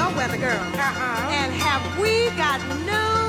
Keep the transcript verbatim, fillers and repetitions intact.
your weather girl. Uh-uh. And have we got news